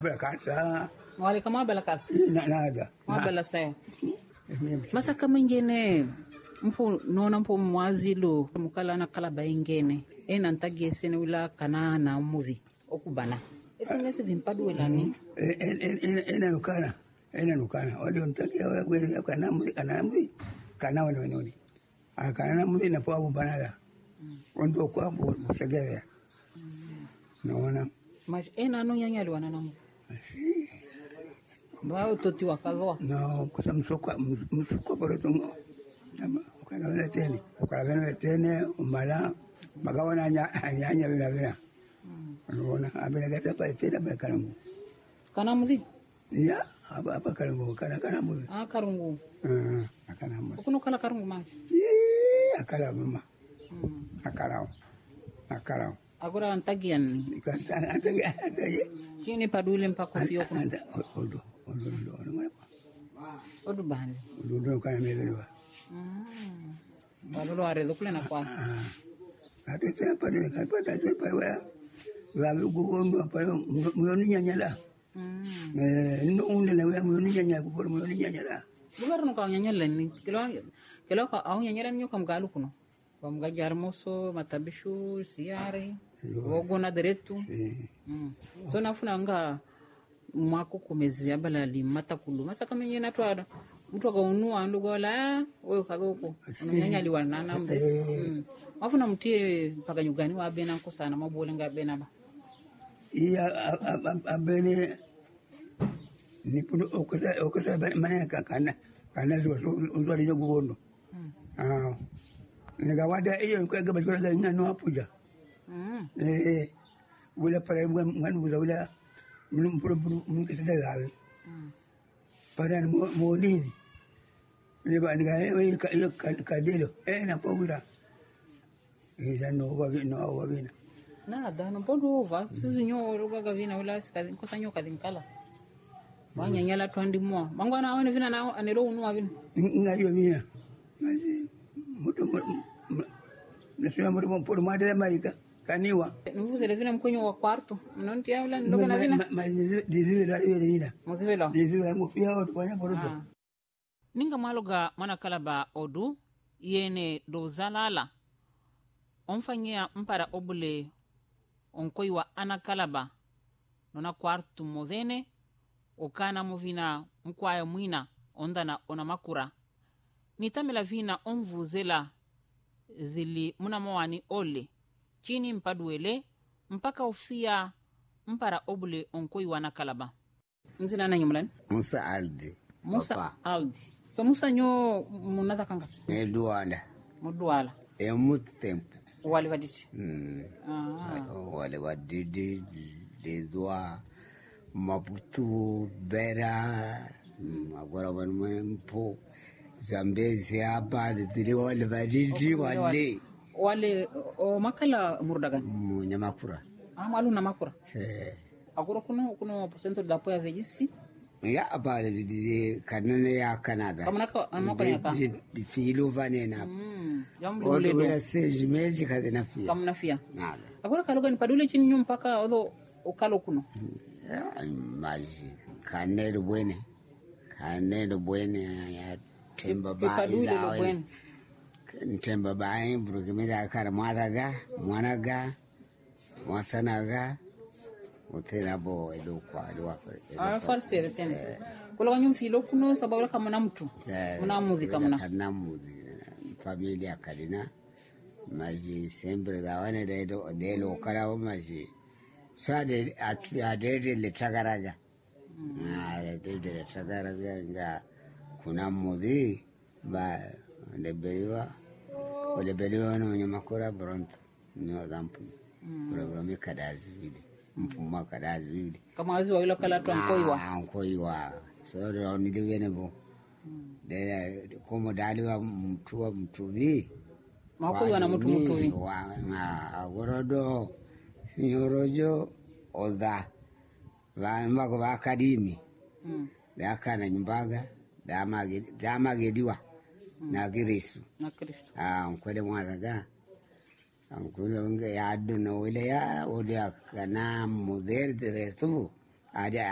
Belakasa. Wale kama belakasa. Nada. Belasa. Masa kama ingene mpo nona mpo mwazilo mukala na kala baingene nantagi esene wila kana na muzi okubana esene se vimpadu welani nukana wali mtagi wewe kana muzi kana wano kana muzi na po banala ondo kwa busegea naona mas no nyanyali wana namu bao toti wakazoa no kusamsoka msuko borotongo ukagana tene umala magawana nyanya bila unaona abela gata pa tena bakarangu kanamuzi ya apa karangu kanamuzi karungu kanamuzi kuno kala karungu ma akala mama akala agora antagian kini padule mpako fio odo bani odo kana melewa Wadulo are dokule na kwa. Ate tempa ni kapata tempa wa gugono pa muyoni nyanyala. No unde na wa muyoni nyanya gugoro muyoni nyanyala. Gugoro no ka nyanyala ni kilo ka au nyanyala nyo kam galu kuno. Kam ga jarmoso matabishu siare. Wogona diretu. So nafuna nga mwako kumezia balali matakulu. Masa kama nyena twada. Mtu akaunua ndugu la wewe kagoko unanyanya liwana mbe wafuna mtie paka nyugani wa bena ko sana mabole nga bena ba iya abene ni pudo okota bana kana zo uzali yo gugondo nga wada iyo ko ga bajora ga ngano apuja wala pare ngani wala mun kitada gawe para mo dini ni ba ni ga kadelo na powira ila no wa vina nada no podo va sizinyo roga ga vina wala sikazi ko sanyo kadinkala wanyanyala twandi mo mangwana awone vina na anelo unwa vina ngayo vina muto nasema muto por madre maika kaniwa nuvuze le vina mkonyo wa quarto non ti habla ndoga na vina ma dizi la vina muzivelo dizi ngo pia wanya poroto ninga maloga mana kalaba odu yene do zalala onfanyia mpara obule onkoiwa ana kalaba nona quarto modene okana movina mkwaya mwina ondana ona makura nitamela vina onvuzela zili muna mwani ole chini mpaduele mpaka ofia mpara obule onkoiwa na kalaba nzina na nyumlan Musa Aldi so Musa nyo munata kangas Duala mutempo wale vaditi wale vadidi dedwa Maputo Bera agora mpo Zambezi hapa dili wale vadidi wale o makala murdagan Nyamakura malu na makura agora kuno porcento da apoio vejisi ya abale di kanene ya Canada kamnaka anoko yaka di filo vanena jambo le do seji meji kadena fia kamna fia nada agora kaloga ni padule chini nyum mpaka odo okalo kuno maji kanero bwene ya temba ba ila temba ba burukimeda kara mwanaga mwasanaga utera bo edo kwa edo falsere tena kologa nyum filo kuno sababu kama na mtu una muzika kana familia kadina maji sempre da wane de lo kala maji sade ade le tagaraga de tagaraga nga kuna mudhi ba lebeliwa no Nyamakura Bronto no dampu programe kadazi vile mpuma kadazi vile kama wazi wala kala nkoiwa so ro ni livene bo de como daliwa mtuvi makoiwa na mtuvi agorodo sinyorojo oda vamako vakadimi dakana nyumbaga damagediwa na Kristo nkwele mwazaga nkwele nge yadu no wile ya odia kana modern de resto ada